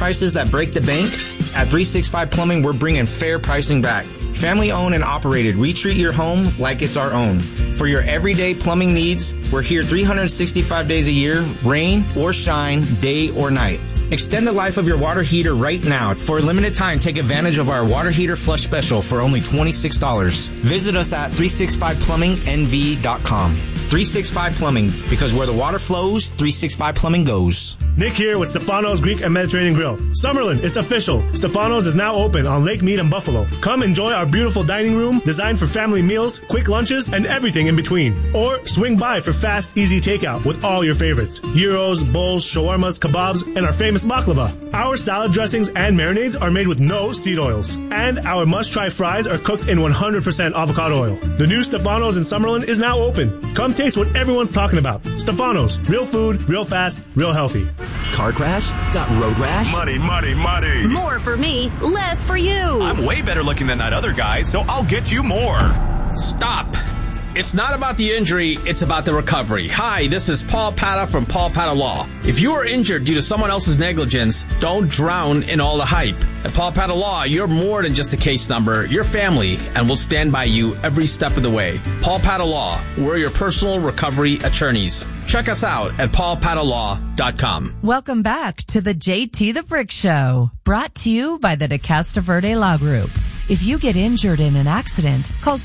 prices that break the bank? At 365 Plumbing, we're bringing fair pricing back. Family owned and operated, we treat your home like it's our own. For your everyday plumbing needs, we're here 365 days a year, rain or shine, day or night. Extend the life of your water heater right now. For a limited time, take advantage of our water heater flush special for only $26. Visit us at 365plumbingnv.com. 365 Plumbing, because where the water flows, 365 Plumbing goes. Nick here with Stefano's Greek and Mediterranean Grill. Summerlin, it's official. Stefano's is now open on Lake Mead and Buffalo. Come enjoy our beautiful dining room designed for family meals, quick lunches, and everything in between. Or swing by for fast, easy takeout with all your favorites. Gyros, bowls, shawarmas, kebabs, and our famous baklava. Our salad dressings and marinades are made with no seed oils. And our must-try fries are cooked in 100% avocado oil. The new Stefano's in Summerlin is now open. Come taste what everyone's talking about. Stefano's. Real food, real fast, real healthy. Car crash? Got road rash? Money. More for me, less for you. I'm way better looking than that other guy, so I'll get you more. Stop. It's not about the injury, it's about the recovery. Hi, this is Paul Pata from Paul Pata Law. If you are injured due to someone else's negligence, don't drown in all the hype. At Paul Pata Law, you're more than just a case number. You're family, and we'll stand by you every step of the way. Paul Pata Law, we're your personal recovery attorneys. Check us out at paulpatalaw.com. Welcome back to the JT the Brick Show, brought to you by the DeCasta Verde Law Group. If you get injured in an accident, call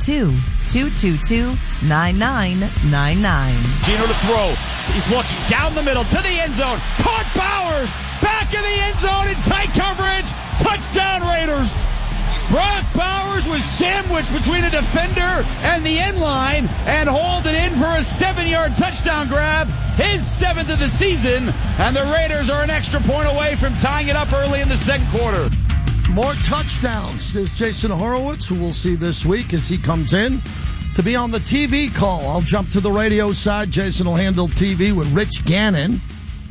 702-222-9999. Gino to throw. He's looking down the middle to the end zone. Caught Bowers. Back in the end zone in tight coverage. Touchdown Raiders. Brock Bowers was sandwiched between a defender and the end line and hauled it in for a 7-yard touchdown grab. His 7th of the season. And the Raiders are an extra point away from tying it up early in the second quarter. More touchdowns. There's Jason Horowitz, who we'll see this week as he comes in to be on the TV call. I'll jump to the radio side. Jason will handle TV with Rich Gannon.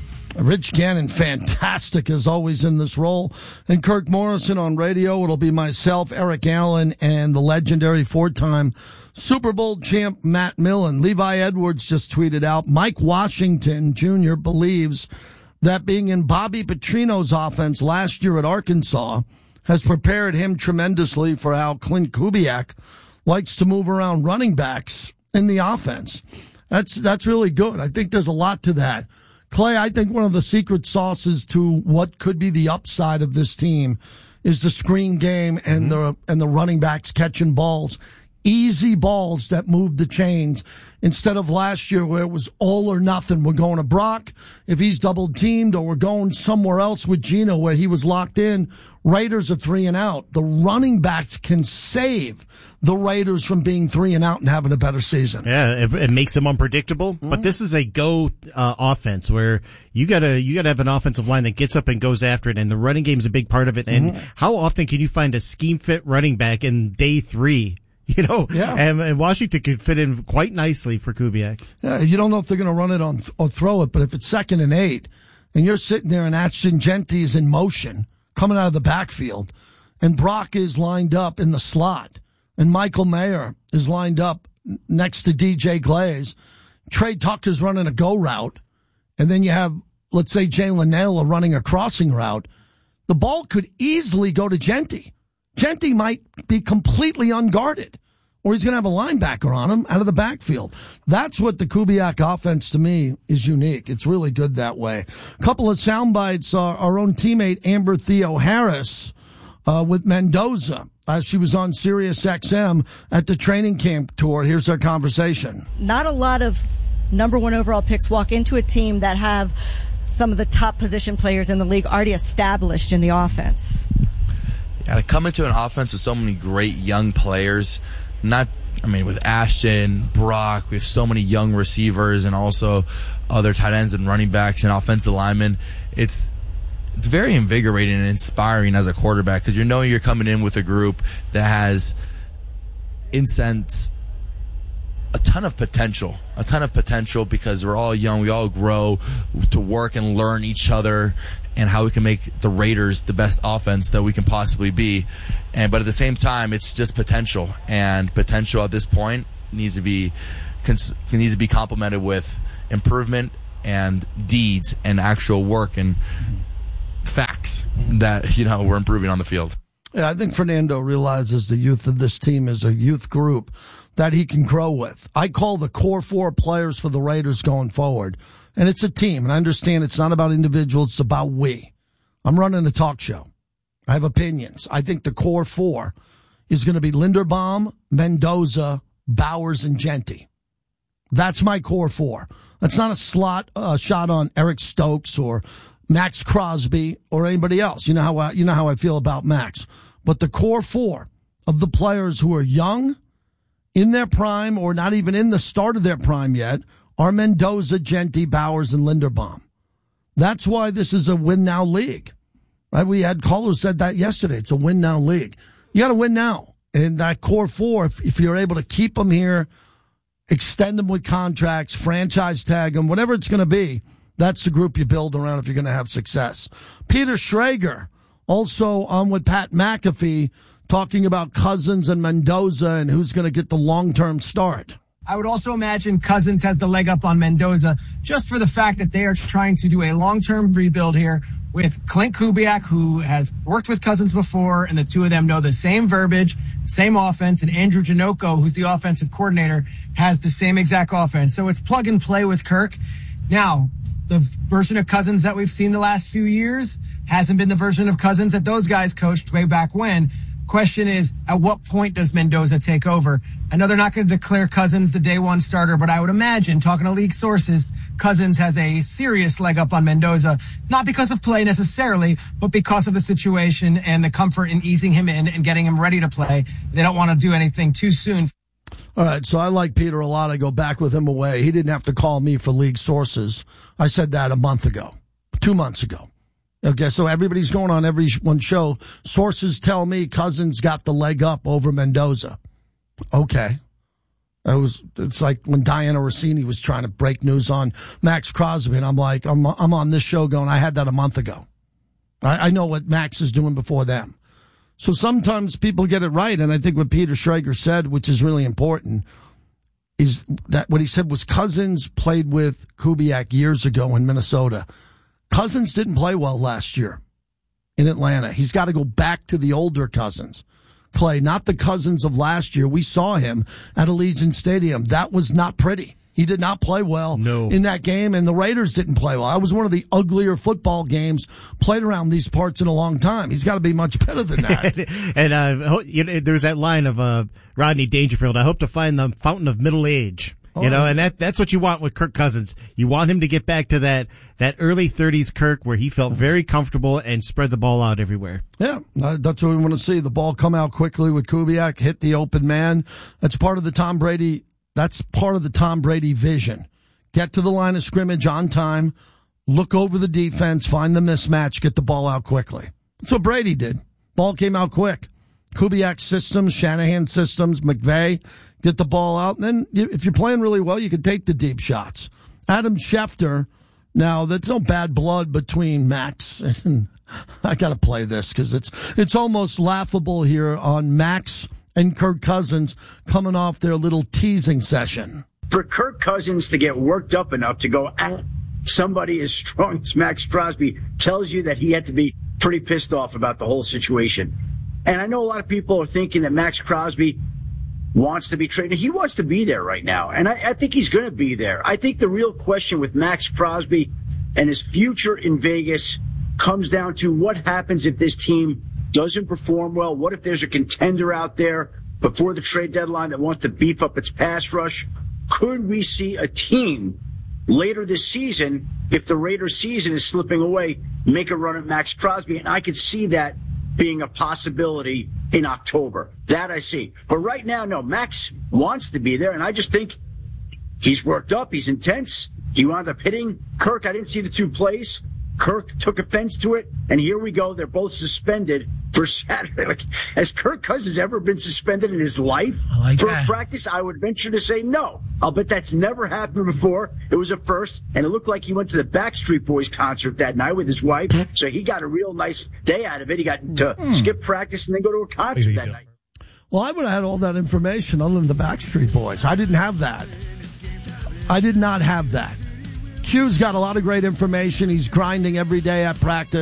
Rich Gannon, fantastic as always in this role. And Kirk Morrison on radio. It'll be myself, Eric Allen, and the legendary 4-time Super Bowl champ Matt Millen. Levi Edwards just tweeted out, Mike Washington Jr. believes that being in Bobby Petrino's offense last year at Arkansas has prepared him tremendously for how Clint Kubiak likes to move around running backs in the offense. That's really good. I think there's a lot to that. Clay, I think one of the secret sauces to what could be the upside of this team is the screen game and the running backs catching balls. Easy balls that move the chains instead of last year where it was all or nothing. We're going to Brock if he's double teamed, or we're going somewhere else with Gino where he was locked in. Raiders are 3 and out. The running backs can save the Raiders from being 3 and out and having a better season. Yeah, it makes them unpredictable. Mm-hmm. But this is a go offense where you gotta have an offensive line that gets up and goes after it, and the running game's a big part of it. And how often can you find a scheme fit running back in day 3? You know, yeah. And Washington could fit in quite nicely for Kubiak. Yeah, you don't know if they're going to run it on or throw it, but if it's 2nd and 8, and you're sitting there and Ashton Genty is in motion, coming out of the backfield, and Brock is lined up in the slot, and Michael Mayer is lined up next to DJ Glaze, Trey Tucker's running a go route, and then you have, let's say, Jalen Naylor running a crossing route, the ball could easily go to Genty. Genty might be completely unguarded, or he's going to have a linebacker on him out of the backfield. That's what the Kubiak offense, to me, is unique. It's really good that way. A couple of sound bites. Our own teammate, Amber Theo Harris, with Mendoza, as she was on Sirius XM at the training camp tour. Here's her conversation. Not a lot of number 1 overall picks walk into a team that have some of the top position players in the league already established in the offense. To come into an offense with so many great young players, with Ashton, Brock, we have so many young receivers and also other tight ends and running backs and offensive linemen. It's very invigorating and inspiring as a quarterback because you're coming in with a group that has, in sense, a ton of potential because we're all young. We all grow to work and learn each other and how we can make the Raiders the best offense that we can possibly be. But at the same time, it's just potential, and potential at this point needs to be complemented with improvement and deeds and actual work. And facts that, we're improving on the field. Yeah, I think Fernando realizes the youth of this team is a youth group that he can grow with. I call the core 4 players for the Raiders going forward. And it's a team. And I understand it's not about individuals, it's about we. I'm running a talk show. I have opinions. I think the core 4 is going to be Linderbaum, Mendoza, Bowers, and Genty. That's my core 4. That's not a shot on Eric Stokes or Max Crosby or anybody else. You know how I feel about Max. But the core 4 of the players who are young, in their prime, or not even in the start of their prime yet, are Mendoza, Genty, Bowers, and Linderbaum. That's why this is a win-now league. Right? We had callers said that yesterday. It's a win-now league. You got to win now. And that core 4, if you're able to keep them here, extend them with contracts, franchise tag them, whatever it's going to be, that's the group you build around if you're going to have success. Peter Schrager, also on with Pat McAfee, talking about Cousins and Mendoza and who's going to get the long-term start. I would also imagine Cousins has the leg up on Mendoza just for the fact that they are trying to do a long-term rebuild here with Clint Kubiak, who has worked with Cousins before, and the two of them know the same verbiage, same offense, and Andrew Janocko, who's the offensive coordinator, has the same exact offense. So it's plug and play with Kirk. Now, the version of Cousins that we've seen the last few years hasn't been the version of Cousins that those guys coached way back when. Question is, at what point does Mendoza take over? I know they're not going to declare Cousins the day one starter, but I would imagine, talking to league sources, Cousins has a serious leg up on Mendoza, not because of play necessarily, but because of the situation and the comfort in easing him in and getting him ready to play. They don't want to do anything too soon. All right, so I like Peter a lot. I go back with him away. He didn't have to call me for league sources. I said that a month ago, 2 months ago. Okay, so everybody's going on every one show. Sources tell me Cousins got the leg up over Mendoza. Okay. It's like when Diana Rossini was trying to break news on Max Crosby, and I'm like, I'm on this show going, I had that a month ago. I know what Max is doing before them. So sometimes people get it right, and I think what Peter Schrager said, which is really important, is that what he said was Cousins played with Kubiak years ago in Minnesota. Cousins didn't play well last year in Atlanta. He's got to go back to the older Cousins. Play, not the Cousins of last year. We saw him at Allegiant Stadium. That was not pretty. He did not play well in that game, and the Raiders didn't play well. That was one of the uglier football games played around these parts in a long time. He's got to be much better than that. And there's that line of Rodney Dangerfield, I hope to find the fountain of middle age. And that's what you want with Kirk Cousins. You want him to get back to that early 30s Kirk where he felt very comfortable and spread the ball out everywhere. Yeah, that's what we want to see. The ball come out quickly with Kubiak, hit the open man. That's part of the Tom Brady vision. Get to the line of scrimmage on time, look over the defense, find the mismatch, get the ball out quickly. That's what Brady did. Ball came out quick. Kubiak systems, Shanahan systems, McVay, get the ball out. And then if you're playing really well, you can take the deep shots. Adam Schefter, now that's no bad blood between Max and I got to play this because it's almost laughable here on Max and Kirk Cousins coming off their little teasing session. For Kirk Cousins to get worked up enough to go at somebody as strong as Max Crosby tells you that he had to be pretty pissed off about the whole situation. And I know a lot of people are thinking that Max Crosby wants to be traded. He wants to be there right now, and I think he's going to be there. I think the real question with Max Crosby and his future in Vegas comes down to what happens if this team doesn't perform well. What if there's a contender out there before the trade deadline that wants to beef up its pass rush? Could we see a team later this season, if the Raiders season is slipping away, make a run at Max Crosby? And I could see that being a possibility in October. That I see. But right now, no, Max wants to be there, and I just think he's worked up. He's intense. He wound up hitting Kirk. I didn't see the two plays. Kirk took offense to it, and here we go. They're both suspended for Saturday. Like, has Kirk Cousins ever been suspended in his life for a practice? I would venture to say no. I'll bet that's never happened before. It was a first, and it looked like he went to the Backstreet Boys concert that night with his wife, so he got a real nice day out of it. He got to skip practice and then go to a concert that night. Well, I would have had all that information other than the Backstreet Boys. I didn't have that. I did not have that. Q's got a lot of great information. He's grinding every day at practice.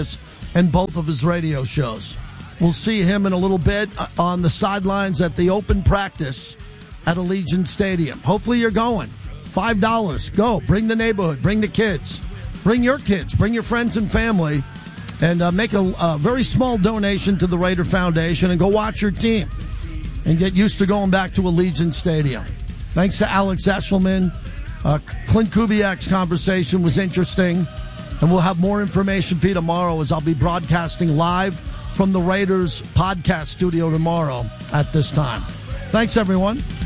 and both of his radio shows. We'll see him in a little bit on the sidelines at the open practice at Allegiant Stadium. Hopefully you're going. $5. Go. Bring the neighborhood. Bring the kids. Bring your kids. Bring your friends and family. And make a very small donation to the Raider Foundation and go watch your team and get used to going back to Allegiant Stadium. Thanks to Alex Eshelman. Clint Kubiak's conversation was interesting. And we'll have more information for you tomorrow as I'll be broadcasting live from the Raiders podcast studio tomorrow at this time. Thanks, everyone.